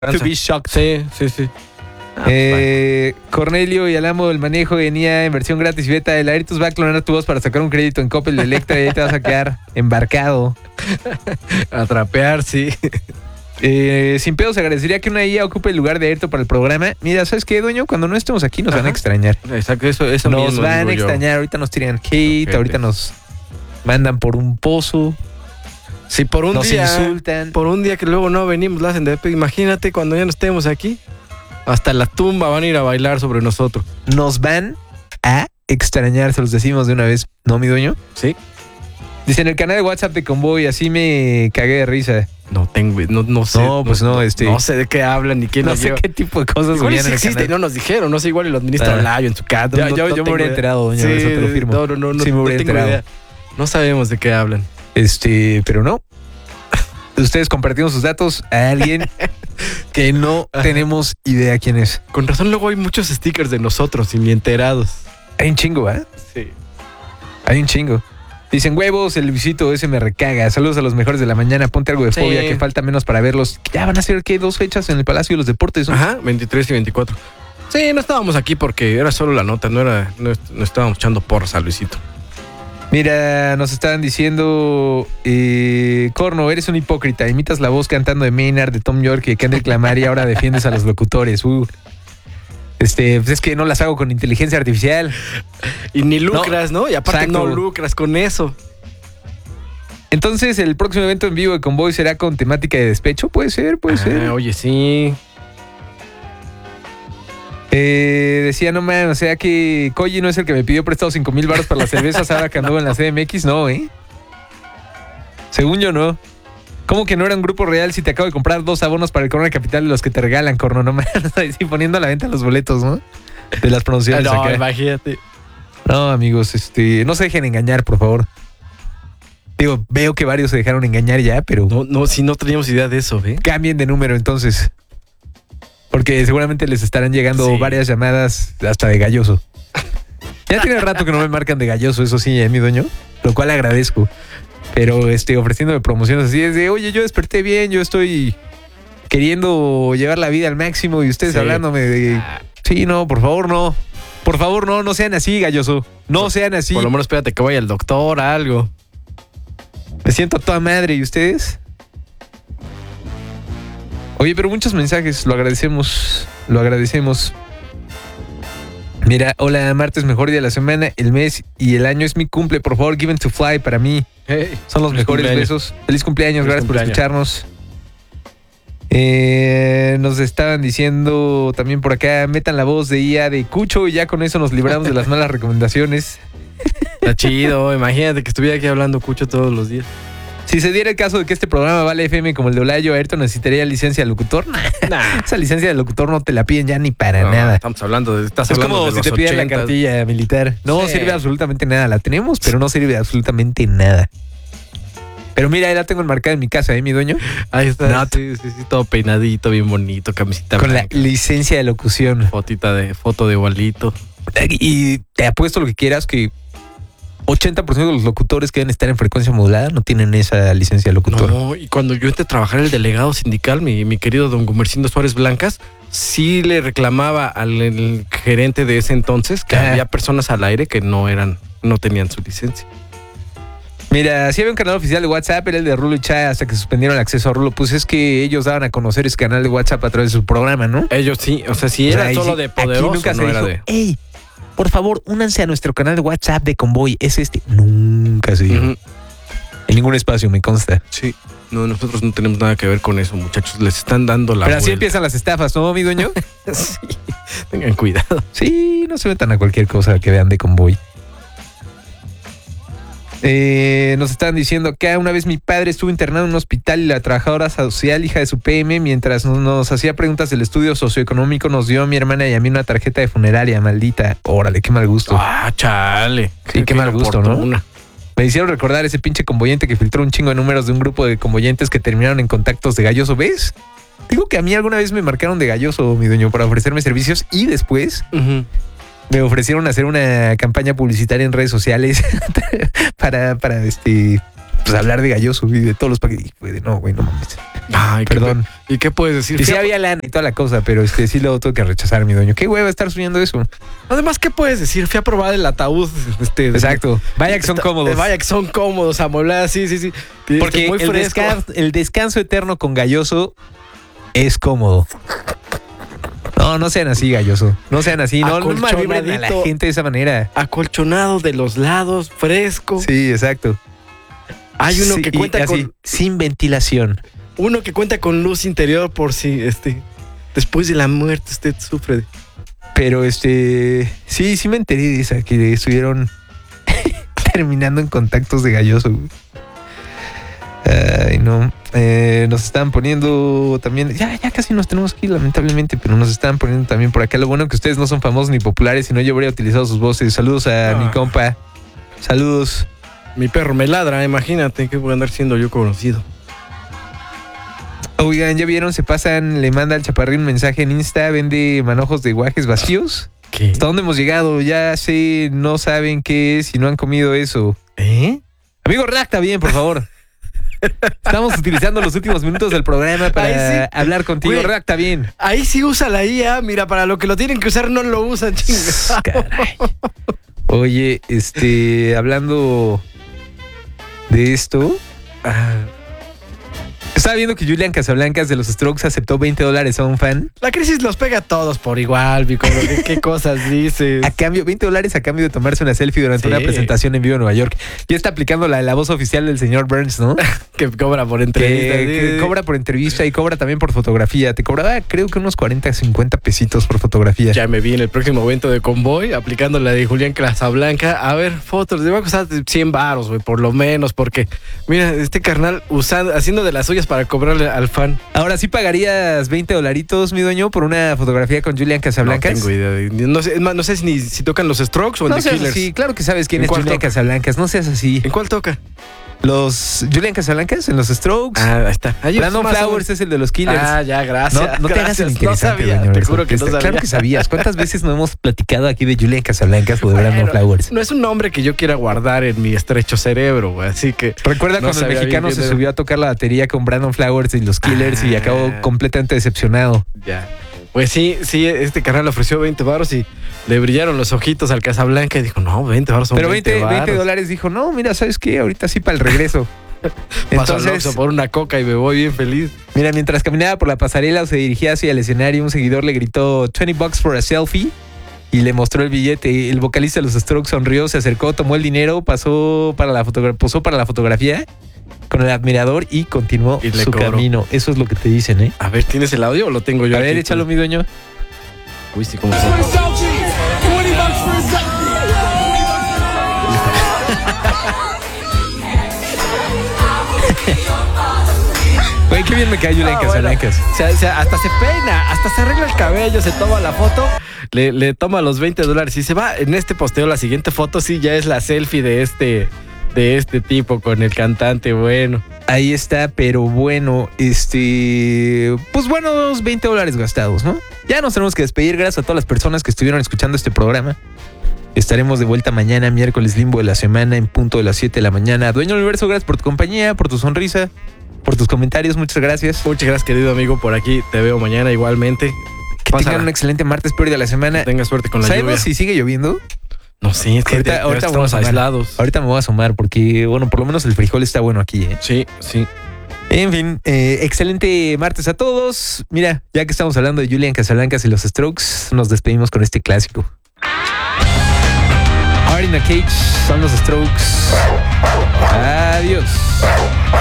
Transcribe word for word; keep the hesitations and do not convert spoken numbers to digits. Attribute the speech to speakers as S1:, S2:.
S1: To be shocked.
S2: Sí, sí, sí.
S1: Ah, eh, pues, Cornelio y Alamo del manejo venía en versión gratis y beta. El Aeritus va a clonar tu voz para sacar un crédito en Coppel de Electra y ahí te vas a quedar embarcado.
S2: A trapear, sí.
S1: Eh, sin pedo, se agradecería que una I A ocupe el lugar de Ayrton para el programa. Mira, ¿sabes qué, dueño? Cuando no estemos aquí nos Ajá. van a extrañar.
S2: Exacto, eso, eso
S1: Nos
S2: mismo
S1: van a
S2: yo.
S1: extrañar. Ahorita nos tiran hate, okay, ahorita nos mandan por un pozo.
S2: Sí, por un
S1: nos
S2: día.
S1: Nos insultan.
S2: Por un día que luego no venimos, lo hacen de... Imagínate cuando ya no estemos aquí. Hasta la tumba van a ir a bailar sobre nosotros.
S1: Nos van a extrañar, se los decimos de una vez. ¿No, mi dueño?
S2: Sí.
S1: Dice en el canal de WhatsApp de Convoy, así me cagué de risa.
S2: No tengo, no, no sé.
S1: No, pues no,
S2: no,
S1: este.
S2: No sé de qué hablan ni quién
S1: No
S2: nos
S1: sé
S2: lleva.
S1: qué tipo de cosas
S2: igual
S1: subían
S2: sí
S1: en el
S2: existe,
S1: canal.
S2: no nos dijeron, no sé, igual lo administra
S1: Ah.
S2: Layo en su casa.
S1: Ya,
S2: no,
S1: yo
S2: no
S1: yo me hubiera
S2: idea.
S1: enterado, doña,
S2: sí,
S1: eso te lo firmo.
S2: No, no, no, no,
S1: sí, me
S2: no
S1: hubiera
S2: tengo
S1: enterado.
S2: idea. No sabemos de qué hablan.
S1: Este, pero no. Ustedes compartieron sus datos a alguien que no tenemos idea quién es.
S2: Con razón luego hay muchos stickers de nosotros y ni enterados.
S1: Hay un chingo, ¿eh?
S2: Sí.
S1: Hay un chingo. Dicen, huevos, el visito ese me recaga. Saludos a los mejores de la mañana. Ponte algo de
S2: Sí.
S1: fobia que falta menos para verlos. Ya van a ser, ¿qué? Dos fechas en el Palacio de los Deportes, ¿no?
S2: Ajá, veintitrés y veinticuatro. Sí, no estábamos aquí porque era solo la nota, no era, no, no estábamos echando porras a Luisito.
S1: Mira, nos estaban diciendo, eh, Corno, eres un hipócrita. Imitas la voz cantando de Maynard, de Tom York y de Kendrick Lamar y ahora defiendes a los locutores. Uh. Este, pues es que no las hago con inteligencia artificial.
S2: Y ni lucras, ¿no? ¿no? Y aparte
S1: Exacto.
S2: no lucras con eso.
S1: Entonces, el próximo evento en vivo de Convoy será con temática de despecho. Puede ser, puede
S2: ah,
S1: ser.
S2: Oye, sí.
S1: Eh, decía, no man, o sea que Koji no es el que me pidió prestado cinco mil baros para las cervezas ahora que anduvo en la C M X. No, ¿eh? Según yo, no. ¿Cómo que no era un grupo real si te acabo de comprar dos abonos para el Corona Capital de los que te regalan, Corno? No man, sí, poniendo a la venta los boletos, ¿no? De las promociones
S2: No,
S1: acá.
S2: imagínate.
S1: No, amigos, este, no se dejen engañar, por favor. Digo, veo que varios se dejaron engañar ya, pero...
S2: No, no, si no teníamos idea de eso, ¿ve?
S1: Cambien de número, entonces. Porque seguramente les estarán llegando sí. varias llamadas hasta de galloso. Ya tiene rato que no me marcan de galloso, eso sí, ¿eh, mi dueño? Lo cual agradezco. Pero este, ofreciéndome promociones así es de, oye, yo desperté bien, yo estoy queriendo llevar la vida al máximo y ustedes sí. hablándome de... Sí, no, por favor, no. Por favor, no, no sean así, galloso. No por, sean así.
S2: Por lo menos espérate que vaya el doctor, algo.
S1: Me siento a toda madre, ¿y ustedes? Oye, pero muchos mensajes, lo agradecemos, lo agradecemos. Mira, hola, martes, mejor día de la semana, el mes y el año es mi cumple, por favor, Given to Fly para mí.
S2: Hey,
S1: son los mejores cumpleaños. Besos. Feliz cumpleaños, Feliz gracias cumpleaños. por escucharnos. Eh, nos estaban diciendo también por acá, metan la voz de I A de Cucho y ya con eso nos libramos de las malas recomendaciones.
S2: Está chido, imagínate que estuviera aquí hablando Cucho todos los días.
S1: Si se diera el caso de que este programa vale F M como el de Olayo, Ayrton necesitaría licencia de locutor. Nah, nah. Esa licencia de locutor no te la piden ya ni para
S2: no,
S1: nada.
S2: Estamos hablando de... Estás
S1: es
S2: hablando
S1: como
S2: de
S1: si te piden la cartilla militar. No sí. sirve absolutamente nada. La tenemos, pero no sirve absolutamente nada. Pero mira, ahí la tengo enmarcada en mi casa, ¿eh, mi dueño?
S2: Ahí está. No, sí, sí, sí, todo peinadito, bien bonito, camisita
S1: con
S2: blanca.
S1: La licencia de locución.
S2: Fotita de, foto de igualito.
S1: Y te apuesto lo que quieras que ochenta por ciento de los locutores que deben estar en frecuencia modulada no tienen esa licencia de locutor.
S2: No, y cuando yo entré a trabajar el delegado sindical, mi, mi querido don Gumercindo Suárez Blancas, sí le reclamaba al el gerente de ese entonces que ah. había personas al aire que no eran, no tenían su licencia.
S1: Mira, si había un canal oficial de WhatsApp, era el de Rulo y Chá, hasta que suspendieron el acceso a Rulo. Pues es que ellos daban a conocer ese canal de WhatsApp a través de su programa, ¿no?
S2: Ellos sí, o sea, si era o sea, solo sí, de poderoso,
S1: aquí nunca
S2: no
S1: se
S2: era
S1: dijo,
S2: de...
S1: ¡Ey! Por favor, únanse a nuestro canal de WhatsApp de Convoy. Es este. Nunca se dijo. Uh-huh. En ningún espacio, me consta.
S2: Sí. No, nosotros no tenemos nada que ver con eso, muchachos. Les están dando la
S1: Pero así
S2: vuelta.
S1: Empiezan las estafas, ¿no, mi dueño?
S2: Sí. Tengan cuidado.
S1: Sí, no se metan a cualquier cosa que vean de Convoy. Eh, nos estaban diciendo que una vez mi padre estuvo internado en un hospital y la trabajadora social, hija de su P M, mientras nos, nos hacía preguntas del estudio socioeconómico, nos dio a mi hermana y a mí una tarjeta de funeraria, maldita. Órale, qué mal gusto.
S2: Ah, chale.
S1: Sí, qué, qué mal gusto, ¿no? Me hicieron recordar ese pinche convoyente que filtró un chingo de números de un grupo de convoyentes que terminaron en contactos de galloso. ¿Ves? Digo que a mí alguna vez me marcaron de galloso, mi dueño, para ofrecerme servicios y después... Uh-huh. Me ofrecieron hacer una campaña publicitaria en redes sociales para, para este, pues hablar de Galloso y de todos los paquetes. Y fue de, no, güey, no mames.
S2: Ay,
S1: Perdón.
S2: ¿qué, ¿Y qué puedes decir?
S1: Y sí había lana y toda la cosa, pero este sí lo tuve que rechazar, mi dueño. ¿Qué hueva estar soñando eso?
S2: Además, ¿qué puedes decir? Fui a probar el ataúd. Este,
S1: Exacto. Vaya que son
S2: Está-
S1: cómodos.
S2: Vaya que son cómodos, amuebladas, sí, sí, sí.
S1: Porque
S2: Muy
S1: el,
S2: fresco.
S1: descan- el descanso eterno con Galloso es cómodo. No, no sean así, Galloso. No sean así. No, no malvibren a la
S2: Acolchonadito.
S1: gente de esa manera.
S2: Acolchonado de los lados, fresco.
S1: Sí, exacto.
S2: Hay uno
S1: Sí,
S2: que
S1: y
S2: cuenta
S1: así,
S2: con
S1: sin ventilación.
S2: uno que cuenta con luz interior por si este después de la muerte usted sufre de...
S1: Pero este, sí, sí me enteré de esa, que estuvieron terminando en contactos de Galloso. Güey. Ay, no. Eh, nos están poniendo también, ya, ya casi nos tenemos que ir, lamentablemente, pero nos están poniendo también por acá. Lo bueno que ustedes no son famosos ni populares, si no yo habría utilizado sus voces. Saludos a
S2: Ah.
S1: mi compa. Saludos.
S2: Mi perro me ladra, imagínate que voy a andar siendo yo conocido.
S1: Oigan, ¿ya vieron? Se pasan, le manda al Chaparrín un mensaje en Insta, vende manojos de guajes vacíos.
S2: ¿Qué?
S1: ¿Hasta dónde hemos llegado? Ya sé, no saben qué es y no han comido eso.
S2: ¿Eh?
S1: Amigo, redacta bien, por favor. Estamos utilizando los últimos minutos del programa para
S2: Ay, sí.
S1: hablar contigo.
S2: Güey.
S1: Redacta bien.
S2: Ahí sí usa la I A, mira, para lo que lo tienen que usar no lo usan, chinga.
S1: Caray. Oye, este, hablando de esto,
S2: Ah,
S1: estaba viendo que Julian Casablancas de los Strokes aceptó veinte dólares a un fan.
S2: la crisis los pega a todos por igual, Vico. ¿Qué, qué cosas dices?
S1: A cambio, veinte dólares a cambio de tomarse una selfie durante
S2: Sí.
S1: una presentación en vivo en Nueva York. Ya está aplicando la, la voz oficial del señor Burns, ¿no?
S2: Que cobra por
S1: Que,
S2: entrevista.
S1: que cobra por entrevista y cobra también por fotografía. Te cobraba, creo que unos cuarenta, cincuenta pesitos por fotografía.
S2: Ya me vi en el próximo evento de Convoy aplicando la de Julián Casablanca. A ver, fotos, le va a costar cien baros, güey, por lo menos, porque mira, este carnal usando, haciendo de las suyas para cobrarle al fan.
S1: Ahora, ¿sí pagarías veinte dolaritos, mi dueño, por una fotografía con Julian Casablancas?
S2: No tengo idea. de- No sé, es más, no sé si, ni, si tocan los Strokes o el
S1: No
S2: The
S1: seas
S2: Killers.
S1: así, claro que sabes quién
S2: ¿En
S1: es
S2: cuál
S1: Julian
S2: toca?
S1: Casablancas, no seas así.
S2: ¿En cuál toca?
S1: Los Julian Casablancas en los Strokes.
S2: Ah, ahí está. Ahí
S1: Brandon
S2: más o
S1: Flowers
S2: menos.
S1: es el de los Killers.
S2: Ah, ya, gracias.
S1: No, no te hagas
S2: gracias.
S1: el interesante,
S2: No sabía,
S1: doña
S2: te
S1: Verso.
S2: juro que no
S1: Está-
S2: sabía.
S1: Claro que sabías. ¿Cuántas veces no hemos platicado aquí de Julian Casablancas o de Brandon
S2: Bueno,
S1: Flowers?
S2: No es un nombre que yo quiera guardar en mi estrecho cerebro, güey. Así que.
S1: Recuerda
S2: no
S1: cuando el
S2: sabía
S1: mexicano
S2: bien
S1: se
S2: quién era.
S1: subió a tocar la batería con Brandon Flowers y los Killers y
S2: Ah.
S1: acabó completamente decepcionado.
S2: Ya. Pues sí, sí, este carnal le ofreció veinte baros y le brillaron los ojitos al Casablanca y dijo, no, veinte baros son
S1: Pero veinte,
S2: varos.
S1: veinte dólares dijo, no, mira, ¿sabes qué? Ahorita sí para el regreso.
S2: Paso al
S1: Entonces,
S2: Oxxo por una coca y me voy bien feliz.
S1: mira, mientras caminaba por la pasarela o se dirigía hacia el escenario, un seguidor le gritó veinte bucks for a selfie y le mostró el billete. El vocalista de los Strokes sonrió, se acercó, tomó el dinero, pasó para la fotogra- posó para la fotografía con el admirador y continuó
S2: Y le
S1: su
S2: cobró.
S1: camino. Eso es lo que te dicen, ¿eh?
S2: A ver, ¿tienes el audio o lo tengo yo
S1: A ver,
S2: aquí?
S1: échalo, mi dueño.
S2: Uy, sí, como
S3: For a selfie, twenty bucks for a selfie.
S1: Güey, qué bien me cae Julian
S2: Ah,
S1: Casablancas.
S2: bueno. O sea, o sea, hasta se peina, hasta se arregla el cabello, se toma la foto, le, le toma los veinte dólares y se va. En este posteo, la siguiente foto sí ya es la selfie de este, de este tipo con el cantante, bueno.
S1: Ahí está, pero bueno, este... Pues buenos veinte dólares gastados, ¿no? Ya nos tenemos que despedir. Gracias a todas las personas que estuvieron escuchando este programa. Estaremos de vuelta mañana, miércoles limbo de la semana, en punto de las siete de la mañana. Dueño del Universo, gracias por tu compañía, por tu sonrisa, por tus comentarios. Muchas gracias.
S2: Muchas gracias, querido amigo, por aquí. Te veo mañana igualmente.
S1: Que
S2: Pásala.
S1: tengan un excelente martes, peor de la semana.
S2: Tenga suerte con la
S1: ¿Sabemos
S2: lluvia.
S1: si sigue lloviendo?
S2: No, sí, es que
S1: Ahorita-
S2: ahorita,
S1: ahorita
S2: estamos
S1: vamos a asomar.
S2: aislados.
S1: Ahorita me voy a asomar porque, bueno, por lo menos el frijol está bueno aquí, ¿eh?
S2: Sí, sí.
S1: En fin, eh, excelente martes a todos. Mira, ya que estamos hablando de Julian Casablancas y los Strokes, nos despedimos con este clásico. Heart in a Cage son los Strokes. Adiós.